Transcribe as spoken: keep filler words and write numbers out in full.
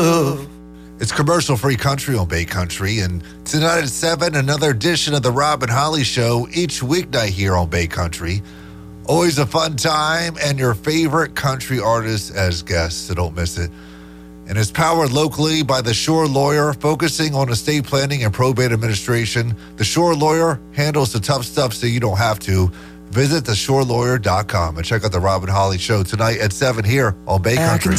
Ugh. It's commercial-free country on Bay Country, and tonight at seven, another edition of the Rob and Holly Show, each weeknight here on Bay Country. Always a fun time, and your favorite country artists as guests, so don't miss it. And it's powered locally by The Shore Lawyer, focusing on estate planning and probate administration. The Shore Lawyer handles the tough stuff so you don't have to. Visit the shore lawyer dot com and check out the Rob and Holly Show tonight at seven here on Bay Country.